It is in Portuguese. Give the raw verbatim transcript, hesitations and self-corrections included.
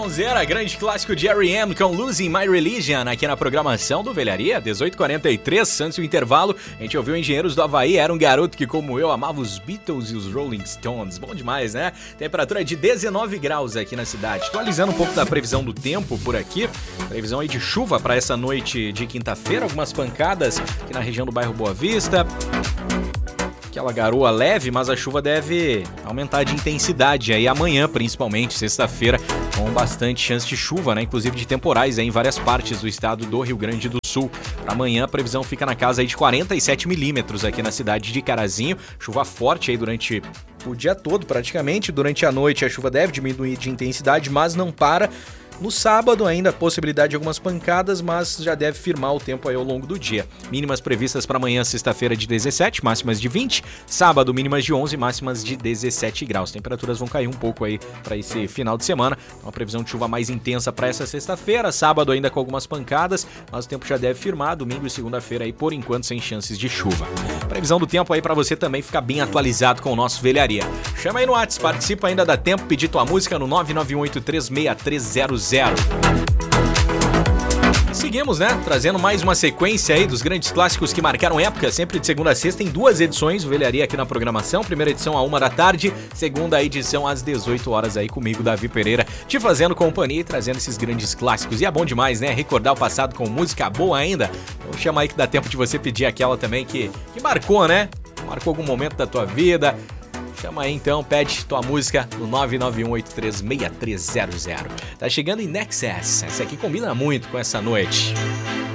Sonzeira, grande clássico de R E M com Losing My Religion aqui na programação do Velharia, dezoito e quarenta e três, antes do intervalo, a gente ouviu Engenheiros do Havaí, era um garoto que como eu amava os Beatles e os Rolling Stones, bom demais, né? Temperatura de dezenove graus aqui na cidade. Atualizando um pouco da previsão do tempo por aqui, previsão aí de chuva para essa noite de quinta-feira, algumas pancadas aqui na região do bairro Boa Vista. Aquela garoa leve, mas a chuva deve aumentar de intensidade aí amanhã, principalmente sexta-feira, com bastante chance de chuva, né? Inclusive de temporais aí em várias partes do estado do Rio Grande do Sul. Para amanhã a previsão fica na casa aí de quarenta e sete milímetros aqui na cidade de Carazinho. Chuva forte aí durante o dia todo praticamente. Durante a noite a chuva deve diminuir de intensidade, mas não para. No sábado ainda a possibilidade de algumas pancadas, mas já deve firmar o tempo aí ao longo do dia. Mínimas previstas para amanhã, sexta-feira, de dezessete, máximas de vinte. Sábado, mínimas de onze, máximas de dezessete graus. Temperaturas vão cair um pouco aí para esse final de semana. Uma previsão de chuva mais intensa para essa sexta-feira. Sábado ainda com algumas pancadas, mas o tempo já deve firmar. Domingo e segunda-feira aí, por enquanto, sem chances de chuva. Previsão do tempo aí para você também ficar bem atualizado com o nosso Velharia. Chama aí no WhatsApp, participa, ainda dá tempo, pedir tua música no nove nove um oito três seis três zero zero. Seguimos, né? Trazendo mais uma sequência aí dos grandes clássicos que marcaram época, sempre de segunda a sexta, em duas edições, o Velharia aqui na programação. Primeira edição à uma da tarde, segunda edição às dezoito horas aí comigo, Davi Pereira, te fazendo companhia e trazendo esses grandes clássicos. E é bom demais, né? Recordar o passado com música boa ainda. Então chama aí que dá tempo de você pedir aquela também que, que marcou, né? Marcou algum momento da tua vida. Chama aí então, pede tua música no nove nove um oito três seis três zero zero. Tá chegando em Nexus, essa aqui combina muito com essa noite.